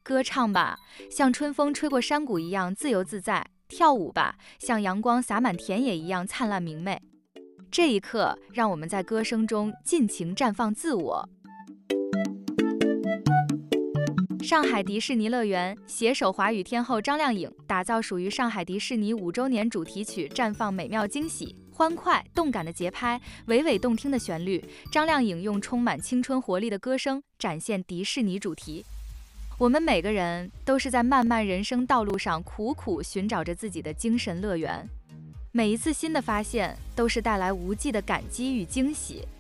歌唱吧，像春风吹过山谷一样自由自在；跳舞吧，像阳光洒满田野一样灿烂明媚。这一刻，让我们在歌声中尽情绽放自我。上海迪士尼乐园携手华语天后张靓颖，打造属于上海迪士尼5周年主题曲，绽放美妙惊喜。欢快动感的节拍，娓娓动听的旋律，张靓颖用充满青春活力的歌声展现迪士尼主题。我们每个人都是在漫漫人生道路上苦苦寻找着自己的精神乐园，每一次新的发现都是带来无际的感激与惊喜。